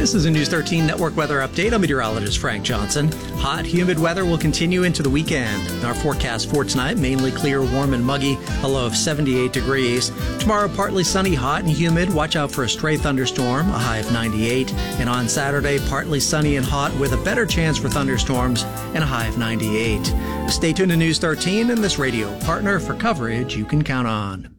This is a News 13 Network weather update. I'm meteorologist Frank Johnson. Hot, humid weather will continue into the weekend. Our forecast for tonight, mainly clear, warm and muggy, a low of 78 degrees. Tomorrow, partly sunny, hot and humid. Watch out for a stray thunderstorm, a high of 98. And on Saturday, partly sunny and hot with a better chance for thunderstorms and a high of 98. Stay tuned to News 13 and this radio partner for coverage you can count on.